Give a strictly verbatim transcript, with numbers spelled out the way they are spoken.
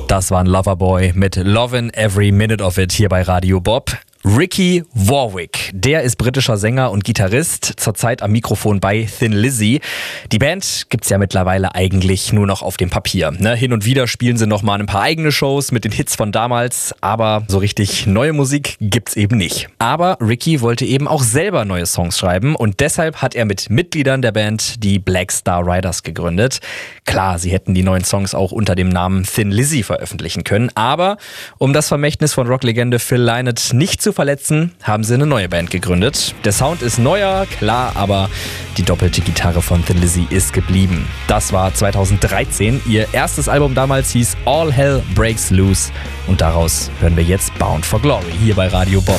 Das war ein Loverboy mit Lovin' Every Minute of It hier bei Radio Bob. Ricky Warwick, der ist britischer Sänger und Gitarrist, zurzeit am Mikrofon bei Thin Lizzy. Die Band gibt's ja mittlerweile eigentlich nur noch auf dem Papier. Ne? Hin und wieder spielen sie noch mal ein paar eigene Shows mit den Hits von damals, aber so richtig neue Musik gibt's eben nicht. Aber Ricky wollte eben auch selber neue Songs schreiben und deshalb hat er mit Mitgliedern der Band die Black Star Riders gegründet. Klar, sie hätten die neuen Songs auch unter dem Namen Thin Lizzy veröffentlichen können, aber um das Vermächtnis von Rocklegende Phil Lynott nicht zu verletzen, haben sie eine neue Band gegründet. Der Sound ist neuer, klar, aber die doppelte Gitarre von Thin Lizzy ist geblieben. Das war zweitausenddreizehn. Ihr erstes Album damals hieß All Hell Breaks Loose und daraus hören wir jetzt Bound for Glory hier bei Radio Bob.